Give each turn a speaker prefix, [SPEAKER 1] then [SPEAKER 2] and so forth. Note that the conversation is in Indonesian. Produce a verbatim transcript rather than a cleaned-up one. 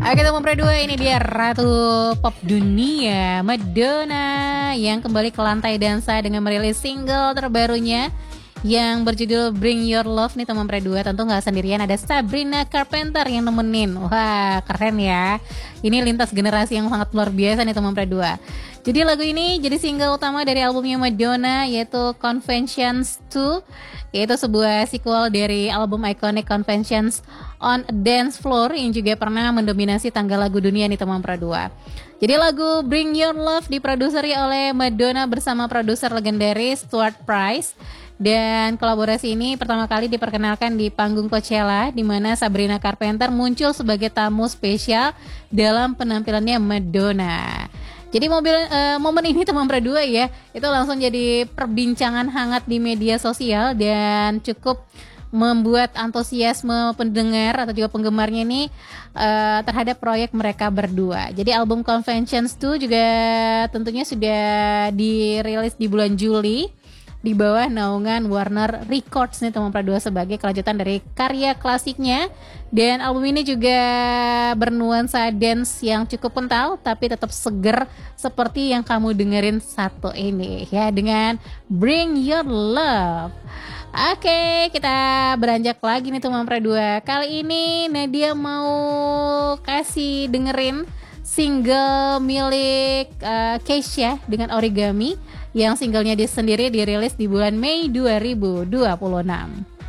[SPEAKER 1] Oke teman Pro dua, ini dia Ratu Pop Dunia Madonna yang kembali ke lantai dansa dengan merilis single terbarunya yang berjudul Bring Your Love nih teman Pro dua. Tentu gak sendirian, ada Sabrina Carpenter yang nemenin. Wah keren ya, ini lintas generasi yang sangat luar biasa nih teman Pro dua. Jadi lagu ini jadi single utama dari albumnya Madonna, yaitu Conventions two, yaitu sebuah sequel dari album iconic Conventions on a Dance Floor yang juga pernah mendominasi tangga lagu dunia nih teman Pro dua. Jadi lagu Bring Your Love diproduseri oleh Madonna bersama produser legendaris Stuart Price, dan kolaborasi ini pertama kali diperkenalkan di panggung Coachella, di mana Sabrina Carpenter muncul sebagai tamu spesial dalam penampilannya Madonna. Jadi mobil uh, momen ini teman Pro dua ya, itu langsung jadi perbincangan hangat di media sosial dan cukup membuat antusiasme pendengar atau juga penggemarnya ini uh, terhadap proyek mereka berdua. Jadi album Conventions two juga tentunya sudah dirilis di bulan Juli di bawah naungan Warner Records nih teman Pro dua sebagai kelanjutan dari karya klasiknya. Dan album ini juga bernuansa dance yang cukup kental tapi tetap seger seperti yang kamu dengerin satu ini ya, dengan Bring Your Love. Oke, kita beranjak lagi nih teman Pro dua. Kali ini Nadia mau kasih dengerin single milik uh, Kesha dengan Origami, yang singlenya dia sendiri dirilis di bulan Mei dua ribu dua puluh enam.